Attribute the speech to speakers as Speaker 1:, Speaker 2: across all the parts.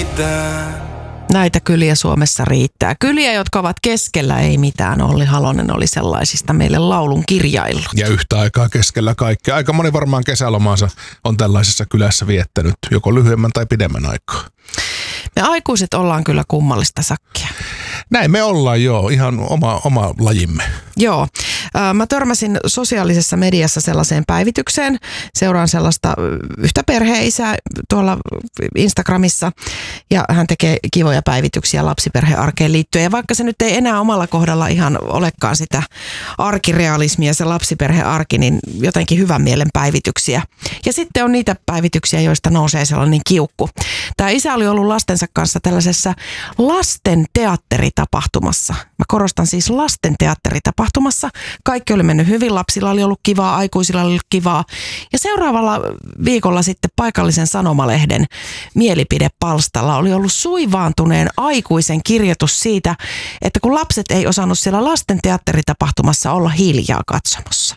Speaker 1: mitään.
Speaker 2: Näitä kyliä Suomessa riittää. Kyliä, jotka ovat keskellä, ei mitään. Olli Halonen oli sellaisista meille laulun kirjaillut.
Speaker 3: Ja yhtä aikaa keskellä kaikkea. Aika moni varmaan kesälomaansa on tällaisessa kylässä viettänyt joko lyhyemmän tai pidemmän aikaa.
Speaker 2: Me aikuiset ollaan kyllä kummallista sakkia.
Speaker 3: Näin me ollaan joo, ihan oma lajimme.
Speaker 2: Joo. Mä törmäsin sosiaalisessa mediassa sellaiseen päivitykseen. Seuraan sellaista yhtä perheisää tuolla Instagramissa ja hän tekee kivoja päivityksiä lapsiperhearkeen liittyen. Ja vaikka se nyt ei enää omalla kohdalla ihan olekaan sitä arkirealismia, se lapsiperhearki, niin jotenkin hyvän mielen päivityksiä. Ja sitten on niitä päivityksiä, joista nousee sellainen kiukku. Tämä isä oli ollut lastensa kanssa tällaisessa lasten teatteritapahtumassa. Mä korostan siis lasten teatteritapahtumassa. Kaikki oli mennyt hyvin, lapsilla oli ollut kivaa, aikuisilla oli ollut kivaa. Ja seuraavalla viikolla sitten paikallisen sanomalehden mielipidepalstalla oli ollut suivaantuneen aikuisen kirjoitus siitä, että kun lapset ei osannut siellä lasten teatteritapahtumassa olla hiljaa katsomossa.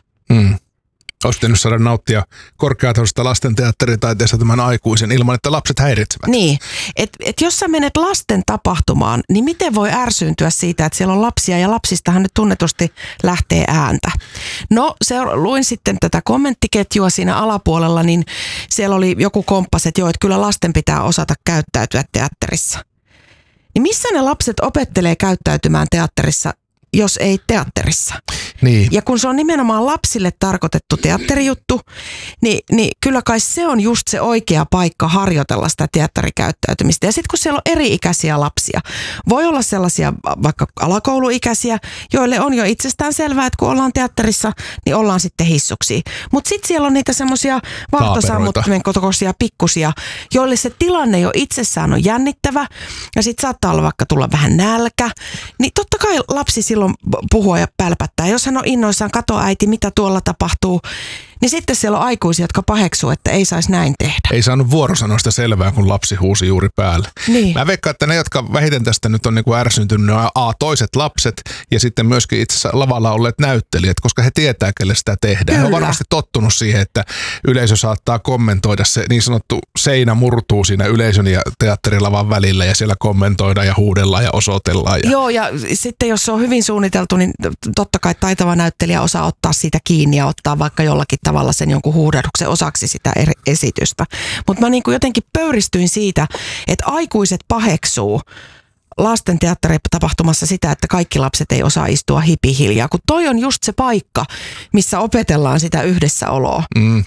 Speaker 3: Olisi pitänyt saada nauttia korkeatasoisesta lasten teatteritaiteesta tämän aikuisen ilman, että lapset häiritsevät.
Speaker 2: Niin, että jos sä menet lasten tapahtumaan, niin miten voi ärsyyntyä siitä, että siellä on lapsia ja lapsistahan nyt tunnetusti lähtee ääntä. No, luin sitten tätä kommenttiketjua siinä alapuolella, niin siellä oli joku komppas, että joo, että kyllä lasten pitää osata käyttäytyä teatterissa. Niin missä ne lapset opettelee käyttäytymään teatterissa, jos ei teatterissa?
Speaker 3: Niin.
Speaker 2: Ja kun se on nimenomaan lapsille tarkoitettu teatterijuttu, niin kyllä kai se on just se oikea paikka harjoitella sitä teatterikäyttäytymistä. Ja sitten kun siellä on eri-ikäisiä lapsia, voi olla sellaisia vaikka alakouluikäisiä, joille on jo itsestään selvää, että kun ollaan teatterissa, niin ollaan sitten hissuksia. Mutta sitten siellä on niitä semmoisia vaahtosammuttimen kokoisia pikkusia, joille se tilanne jo itsessään on jännittävä. Ja sitten saattaa olla vaikka tulla vähän nälkä. Niin totta kai lapsi silloin puhua ja pälpättää. Jos hän on innoissaan, kato äiti, mitä tuolla tapahtuu, niin sitten siellä on aikuisia, jotka paheksuu, että ei saisi näin tehdä.
Speaker 3: Ei saanut vuorosanoista selvää, kun lapsi huusi juuri päälle.
Speaker 2: Niin.
Speaker 3: Mä veikkaan, että ne, jotka vähiten tästä nyt on niinku ärsyntynyt, on toiset lapset ja sitten myöskin itse asiassa lavalla olleet näyttelijät, koska he tietää, kelle sitä tehdään.
Speaker 2: Kyllä.
Speaker 3: He on varmasti tottunut siihen, että yleisö saattaa kommentoida. Se niin sanottu seinä murtuu siinä yleisön ja teatterilavan välillä ja siellä kommentoidaan ja huudellaan ja osoitellaan.
Speaker 2: Joo, ja sitten jos se on hyvin suunniteltu, niin totta kai taitava näyttelijä osaa ottaa siitä kiinni ja ottaa vaikka jollakin tavalla sen jonkun huudahduksen osaksi sitä esitystä. Mutta mä niin kuin jotenkin pöyristyin siitä, että aikuiset paheksuu lasten teatteritapahtumassa sitä, että kaikki lapset ei osaa istua hipihiljaa, kun toi on just se paikka, missä opetellaan sitä yhdessäoloa.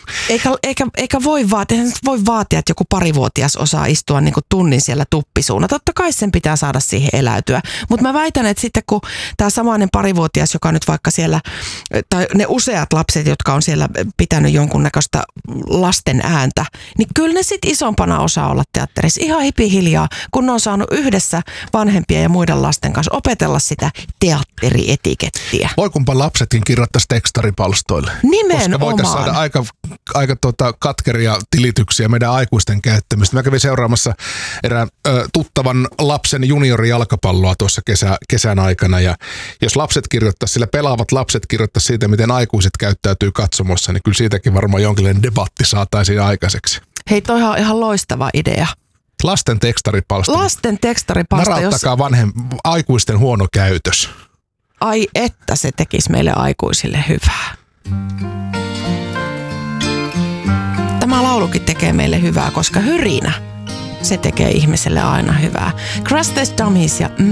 Speaker 2: Eikä voi vaatia, että joku parivuotias osaa istua niin kuin tunnin siellä tuppisuuna. Totta kai sen pitää saada siihen eläytyä. Mutta mä väitän, että sitten kun tämä samainen parivuotias, joka nyt vaikka siellä, tai ne useat lapset, jotka on siellä pitänyt jonkunnäköistä lasten ääntä, niin kyllä ne sitten isompana osaa olla teatterissa ihan hipihiljaa, kun ne on saanut yhdessä vanhempia ja muiden lasten kanssa opetella sitä teatterietikettiä.
Speaker 3: Voi kumpa lapsetkin kirjoittaisi tekstaripalstoille.
Speaker 2: Nimenomaan.
Speaker 3: Koska voitaisiin saada aika katkeria tilityksiä meidän aikuisten käyttämistä. Mä kävin seuraamassa erään tuttavan lapsen juniorijalkapalloa tuossa kesän aikana. Ja jos lapset kirjoittaisi, sillä pelaavat lapset kirjoittaisi siitä, miten aikuiset käyttäytyy katsomossa, niin kyllä siitäkin varmaan jonkinlainen debatti saataisiin aikaiseksi.
Speaker 2: Hei, toi on ihan loistava idea.
Speaker 3: Lasten tekstaripalsta.
Speaker 2: Lasten tekstaripalsta.
Speaker 3: Narauttakaa aikuisten huono käytös.
Speaker 2: Ai että se tekisi meille aikuisille hyvää. Tämä laulukin tekee meille hyvää, koska hyrinä se tekee ihmiselle aina hyvää. Crash Test Dummies ja